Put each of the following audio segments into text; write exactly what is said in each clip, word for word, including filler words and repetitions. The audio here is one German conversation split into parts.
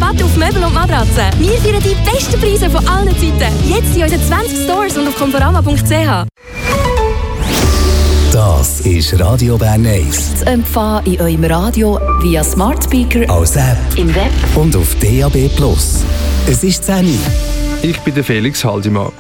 Rabatt auf Möbel und Matratzen. Wir feiern die besten Preise von allen Zeiten. Jetzt in unseren zwanzig Stores und auf conforama punkt c h. Das ist Radio Bern eins. Zu empfangen in eurem Radio via Smart Speaker, als App, im Web und auf D A B plus. Es ist zehn Uhr. Ich bin der Felix Haldimann.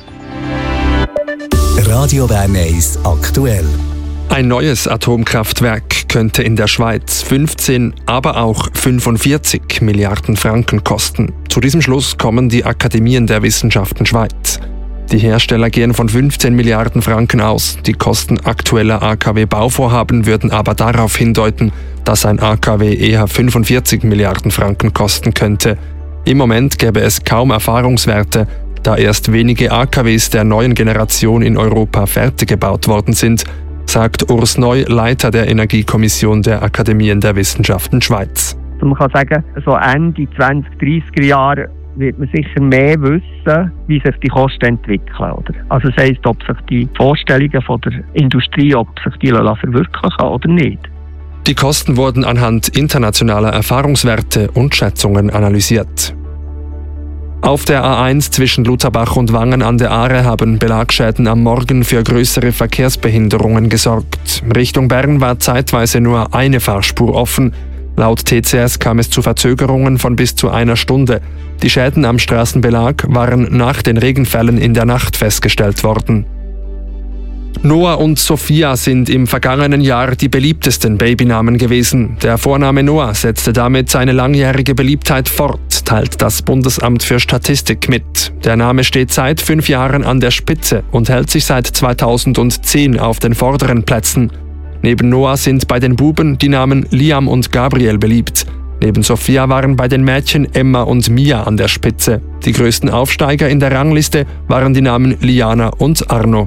Radio Bern eins aktuell. Ein neues Atomkraftwerk könnte in der Schweiz fünfzehn, aber auch fünfundvierzig Milliarden Franken kosten. Zu diesem Schluss kommen die Akademien der Wissenschaften Schweiz. Die Hersteller gehen von fünfzehn Milliarden Franken aus. Die Kosten aktueller A K W-Bauvorhaben würden aber darauf hindeuten, dass ein A K W eher fünfundvierzig Milliarden Franken kosten könnte. Im Moment gäbe es kaum Erfahrungswerte, da erst wenige A K Ws der neuen Generation in Europa fertig gebaut worden sind, sagt Urs Neu, Leiter der Energiekommission der Akademien der Wissenschaften Schweiz. Also man kann sagen, so Ende zwanzig dreißiger Jahre wird man sicher mehr wissen, wie sich die Kosten entwickeln. Oder? Also das heisst, ob sich die Vorstellungen von der Industrie, ob sich die verwirklichen oder nicht. Die Kosten wurden anhand internationaler Erfahrungswerte und Schätzungen analysiert. Auf der A eins zwischen Lutherbach und Wangen an der Aare haben Belagschäden am Morgen für größere Verkehrsbehinderungen gesorgt. Richtung Bern war zeitweise nur eine Fahrspur offen. Laut T C S kam es zu Verzögerungen von bis zu einer Stunde. Die Schäden am Straßenbelag waren nach den Regenfällen in der Nacht festgestellt worden. Noah und Sophia sind im vergangenen Jahr die beliebtesten Babynamen gewesen. Der Vorname Noah setzte damit seine langjährige Beliebtheit fort, teilt das Bundesamt für Statistik mit. Der Name steht seit fünf Jahren an der Spitze und hält sich seit zweitausendzehn auf den vorderen Plätzen. Neben Noah sind bei den Buben die Namen Liam und Gabriel beliebt. Neben Sophia waren bei den Mädchen Emma und Mia an der Spitze. Die größten Aufsteiger in der Rangliste waren die Namen Liana und Arno.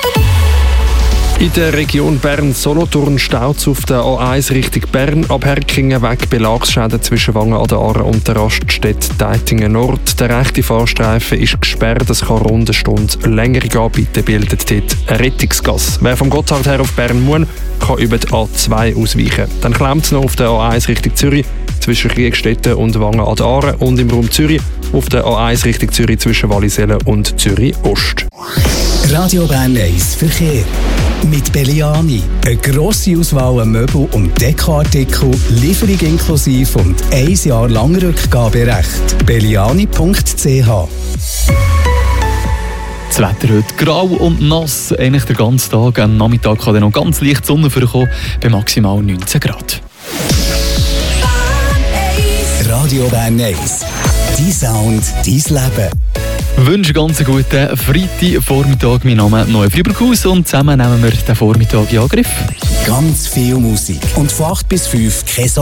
In der Region Bern-Solothurn staut es auf der A eins Richtung Bern, ab Herkingen weg Belagsschäden zwischen Wangen an der Aare und der Raststätte Deitingen Nord. Der rechte Fahrstreifen ist gesperrt, es kann rund eine Stunde länger gehen, bitte bildet dort eine Rettungsgasse. Wer vom Gotthard her auf Bern muss, kann über die A zwei ausweichen. Dann klemmt es noch auf der A eins Richtung Zürich zwischen Kriegstetten und Wangen an der Aare und im Raum Zürich auf der A eins Richtung Zürich zwischen Wallisellen und Zürich Ost. Radio Bern eins Verkehr. Mit Belliani. Eine grosse Auswahl an Möbel- und Dekoartikel, Lieferung inklusive und ein Jahr lang Rückgaberecht. belliani punkt c h. Das Wetter heute grau und nass. Eigentlich den ganzen Tag. Am Nachmittag kann dann noch ganz leicht Sonne vorkommen, bei maximal neunzehn Grad. Radio Bern eins. Dein Sound, dein Leben. Ich wünsche ganz einen guten Freitagvormittag. Mein Name ist Noah Frieberghaus und zusammen nehmen wir den Vormittag in Angriff. Ganz viel Musik und von acht bis fünf kein